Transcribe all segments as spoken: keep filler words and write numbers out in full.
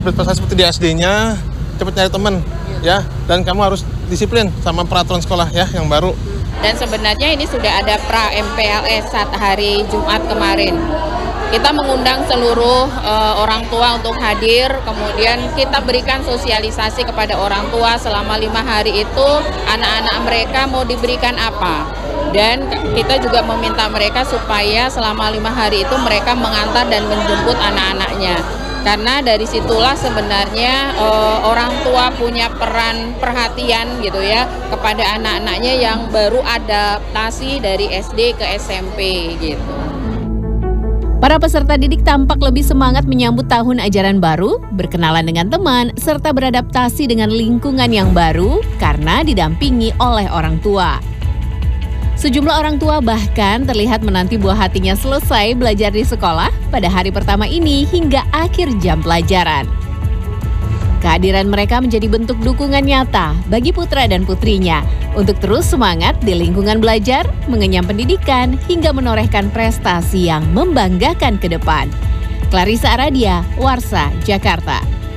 Prestasi seperti di S D-nya, cepat nyari teman, ya. Dan kamu harus disiplin sama peraturan sekolah ya yang baru. Dan sebenarnya ini sudah ada pra M P L S saat hari Jumat kemarin. Kita mengundang seluruh uh, orang tua untuk hadir, kemudian kita berikan sosialisasi kepada orang tua selama lima hari itu anak-anak mereka mau diberikan apa. Dan kita juga meminta mereka supaya selama lima hari itu mereka mengantar dan menjemput anak-anaknya. Karena dari situlah sebenarnya e, orang tua punya peran perhatian gitu ya kepada anak-anaknya yang baru adaptasi dari S D ke S M P gitu. Para peserta didik tampak lebih semangat menyambut tahun ajaran baru, berkenalan dengan teman, serta beradaptasi dengan lingkungan yang baru karena didampingi oleh orang tua. Sejumlah orang tua bahkan terlihat menanti buah hatinya selesai belajar di sekolah pada hari pertama ini hingga akhir jam pelajaran. Kehadiran mereka menjadi bentuk dukungan nyata bagi putra dan putrinya untuk terus semangat di lingkungan belajar, mengenyam pendidikan, hingga menorehkan prestasi yang membanggakan ke depan. Clarissa Aradia, Warsa, Jakarta.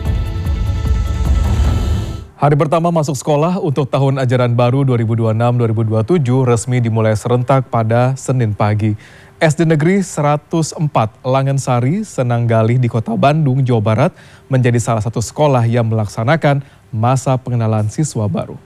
Hari pertama masuk sekolah untuk tahun ajaran baru dua ribu dua puluh enam dua ribu dua puluh tujuh resmi dimulai serentak pada Senin pagi. S D Negeri seratus empat Langensari, Senanggalih di Kota Bandung, Jawa Barat menjadi salah satu sekolah yang melaksanakan masa pengenalan siswa baru.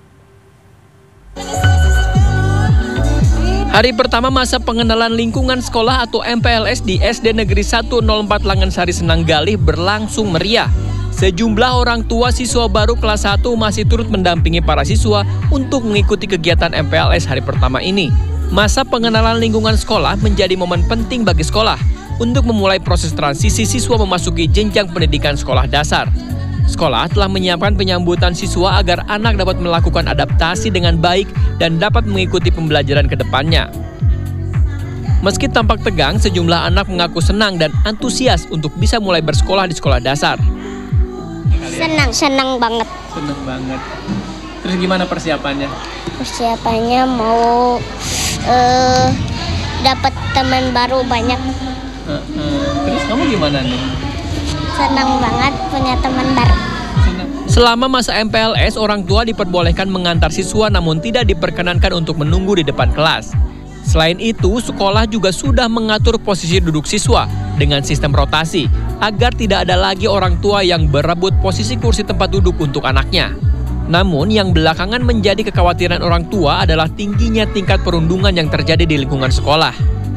Hari pertama masa pengenalan lingkungan sekolah atau M P L S di S D Negeri seratus empat Langensari, Senanggalih berlangsung meriah. Sejumlah orang tua siswa baru kelas satu masih turut mendampingi para siswa untuk mengikuti kegiatan M P L S hari pertama ini. Masa pengenalan lingkungan sekolah menjadi momen penting bagi sekolah untuk memulai proses transisi siswa memasuki jenjang pendidikan sekolah dasar. Sekolah telah menyiapkan penyambutan siswa agar anak dapat melakukan adaptasi dengan baik dan dapat mengikuti pembelajaran ke depannya. Meski tampak tegang, sejumlah anak mengaku senang dan antusias untuk bisa mulai bersekolah di sekolah dasar. Senang, senang banget. Senang banget. Terus gimana persiapannya? Persiapannya mau uh, dapat teman baru banyak. Uh, uh. Terus kamu gimana nih? Senang banget punya teman baru. Selama masa M P L S, orang tua diperbolehkan mengantar siswa namun tidak diperkenankan untuk menunggu di depan kelas. Selain itu, sekolah juga sudah mengatur posisi duduk siswa dengan sistem rotasi agar tidak ada lagi orang tua yang berebut posisi kursi tempat duduk untuk anaknya. Namun, yang belakangan menjadi kekhawatiran orang tua adalah tingginya tingkat perundungan yang terjadi di lingkungan sekolah.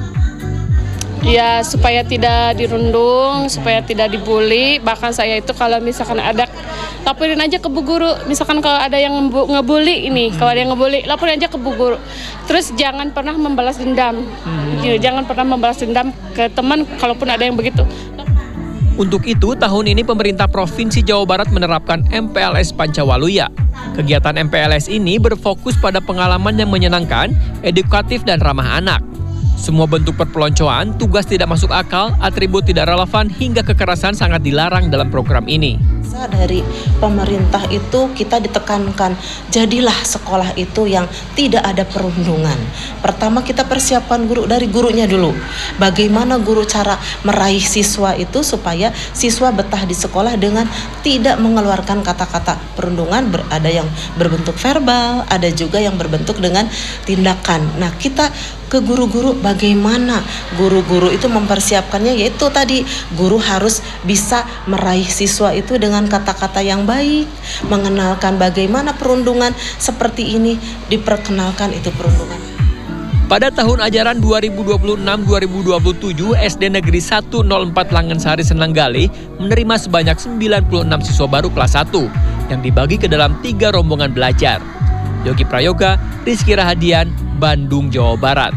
Ya, supaya tidak dirundung, supaya tidak dibully. Bahkan saya itu kalau misalkan ada, laporin aja ke bu guru. Misalkan kalau ada yang ngebully ini, kalau ada yang ngebully, laporin aja ke bu guru. Terus jangan pernah membalas dendam. Hmm. Jangan pernah membalas dendam ke teman, kalaupun ada yang begitu. Untuk itu, tahun ini pemerintah Provinsi Jawa Barat menerapkan M P L S Pancawaluya. Kegiatan M P L S ini berfokus pada pengalaman yang menyenangkan, edukatif, dan ramah anak. Semua bentuk perpeloncoan, tugas tidak masuk akal, atribut tidak relevan, hingga kekerasan sangat dilarang dalam program ini. Dari pemerintah itu kita ditekankan, jadilah sekolah itu yang tidak ada perundungan. Pertama kita persiapkan guru dari gurunya dulu. Bagaimana guru cara meraih siswa itu supaya siswa betah di sekolah dengan tidak mengeluarkan kata-kata perundungan. Ada yang berbentuk verbal, ada juga yang berbentuk dengan tindakan. Nah, kita ke guru-guru bagaimana guru-guru itu mempersiapkannya, yaitu tadi guru harus bisa meraih siswa itu dengan kata-kata yang baik, mengenalkan bagaimana perundungan seperti ini, diperkenalkan itu perundungan. Pada tahun ajaran dua ribu dua puluh enam dua ribu dua puluh tujuh, S D Negeri seratus empat Langensari, Senanggalih menerima sebanyak sembilan puluh enam siswa baru kelas satu yang dibagi ke dalam tiga rombongan belajar. Yogi Prayoga, Rizky Rahadian, Bandung, Jawa Barat.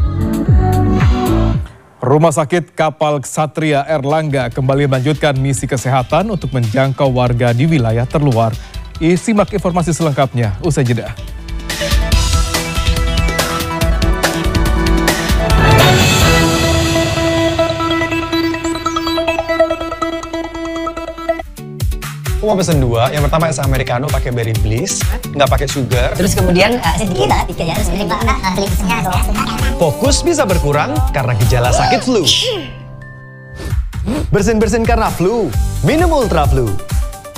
Rumah Sakit Kapal Ksatria Erlangga kembali melanjutkan misi kesehatan untuk menjangkau warga di wilayah terluar. Simak informasi selengkapnya usai jeda. Aku mau pesen dua. Yang pertama es americano pakai berry bliss, nggak pakai sugar. Terus kemudian uh, sedikit lah, tiga ya. Fokus bisa berkurang karena gejala sakit flu. Bersin-bersin karena flu, minum Ultra Flu.